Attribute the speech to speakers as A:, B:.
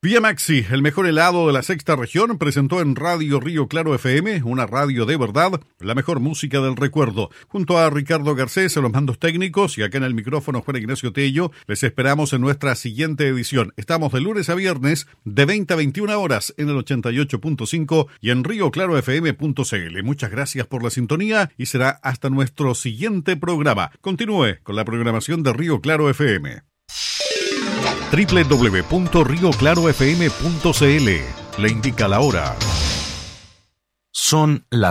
A: Vía Maxi, el mejor helado de la sexta región, presentó en Radio Río Claro FM, una radio de verdad, la mejor música del recuerdo. Junto a Ricardo Garcés en los mandos técnicos y acá en el micrófono Juan Ignacio Tello, les esperamos en nuestra siguiente edición. Estamos de lunes a viernes de 20 a 21 horas en el 88.5 y en rioclarofm.cl. Muchas gracias por la sintonía y será hasta nuestro siguiente programa. Continúe con la programación de Río Claro FM. www.rioclarofm.cl le indica la hora.
B: Son las